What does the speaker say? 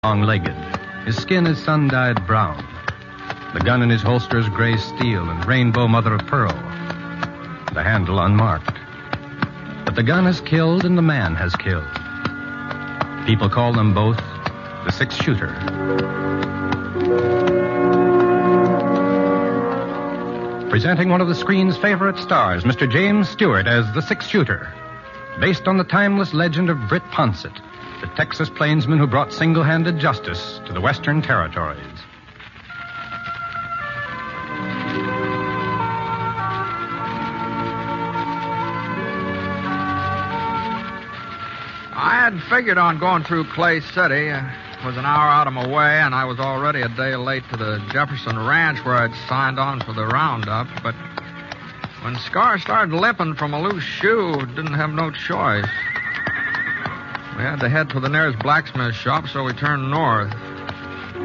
long-legged. His skin is sun-dyed brown. The gun in his holster is gray steel and rainbow mother-of-pearl. The handle unmarked. But the gun has killed and the man has killed. People call them both the six-shooter. Presenting one of the screen's favorite stars, Mr. James Stewart as the six-shooter. Based on the timeless legend of Britt Ponsett, the Texas plainsman who brought single-handed justice to the Western Territories. I hadn't figured on going through Clay City. It was an hour out of my way, and I was already a day late to the Jefferson Ranch where I'd signed on for the roundup. But when Scar started limping from a loose shoe, didn't have no choice. We had to head for the nearest blacksmith shop, so we turned north.